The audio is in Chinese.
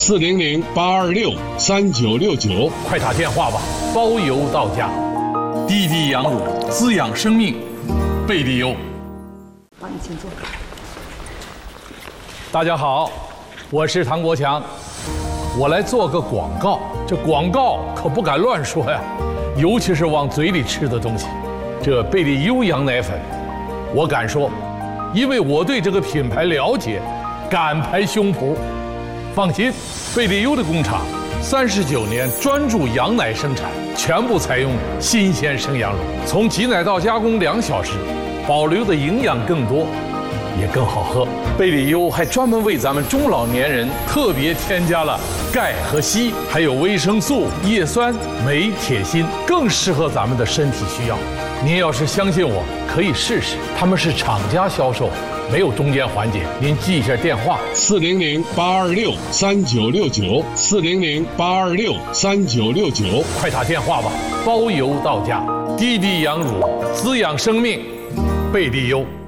400-826-3969， 快打电话吧，包邮到家。滴滴羊乳，滋养生命，贝利优。 好，你请坐。 大家好，我是唐国强，我来做个广告。这广告可不敢乱说呀，尤其是往嘴里吃的东西。这贝利优羊奶粉，我敢说，因为我对这个品牌了解，敢拍胸脯。放心，贝利优的工厂39年专注羊奶生产，全部采用新鲜生羊乳，从挤奶到加工2小时，保留的营养更多，也更好喝。贝利优还专门为咱们中老年人特别添加了钙和硒，还有维生素、叶酸、镁、铁、锌，更适合咱们的身体需要。您要是相信我，可以试试。他们是厂家销售，没有中间环节。您记一下电话 ：400-826-3969，400-826-3969， 快打电话吧，包邮到家。滴滴羊乳，滋养生命，贝利优。